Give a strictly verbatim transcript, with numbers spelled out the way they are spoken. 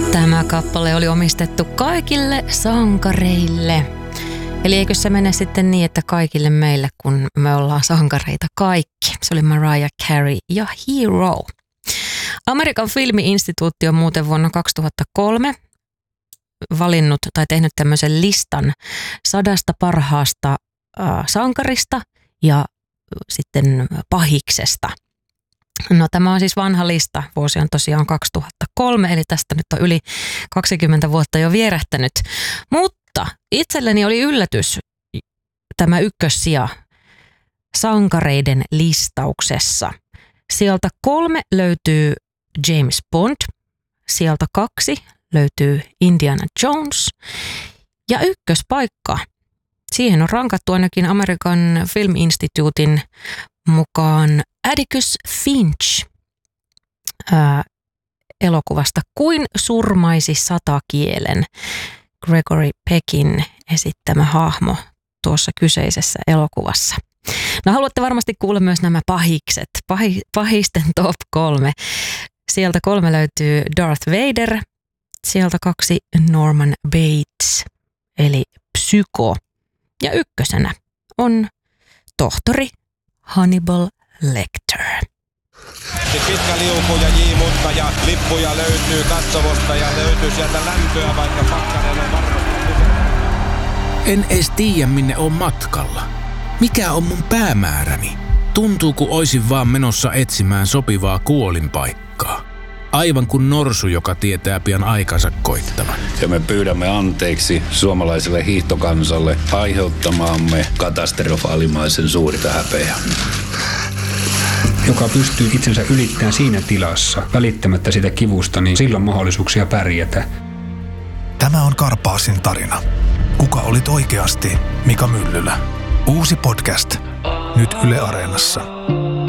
Tämä kappale oli omistettu kaikille sankareille. Eli eikö se mene sitten niin, että kaikille meille, kun me ollaan sankareita kaikki. Se oli Mariah Carey ja Hero. Amerikan filmi-instituutti on muuten vuonna kaksituhattakolme valinnut tai tehnyt tämmöisen listan sadasta parhaasta äh, sankarista ja sitten pahiksesta. No tämä on siis vanha lista. Vuosi on tosiaan kaksituhattakolme, eli tästä nyt on yli kaksikymmentä vuotta jo vierähtänyt. Mutta itselleni oli yllätys tämä ykkössija sankareiden listauksessa. Sieltä kolme löytyy James Bond, sieltä kaksi löytyy Indiana Jones ja ykköspaikka. Siihen on rankattu ainakin Amerikan Film Instituutin mukaan Atticus Finch ää, elokuvasta Kuin surmaisi satakielen. Gregory Peckin esittämä hahmo tuossa kyseisessä elokuvassa. No haluatte varmasti kuulla myös nämä pahikset, Pahi, pahisten top kolme. Sieltä kolme löytyy Darth Vader, sieltä kaksi Norman Bates, eli Psycho. Ja ykkösenä on tohtori Hannibal Lecter. Pitkä liuku ja J-mutka ja lippuja löytyy katsomosta ja löytyy sieltä lämpöä, vaikka pakkanen on varmasti. En edes tiedä, minne on matkalla. Mikä on mun päämääräni? Tuntuu, kun oisin vaan menossa etsimään sopivaa kuolinpaikkaa. Aivan kuin norsu, joka tietää pian aikansa koittavan. Ja me pyydämme anteeksi suomalaiselle hiihtokansalle aiheuttamaamme katastrofaalimaisen suurta häpeää. Joka pystyy itsensä ylittämään siinä tilassa, välittämättä sitä kivusta, niin silloin mahdollisuuksia pärjätä. Tämä on Karpaasin tarina. Kuka olit oikeasti Mika Myllylä? Uusi podcast. Nyt Yle Areenassa.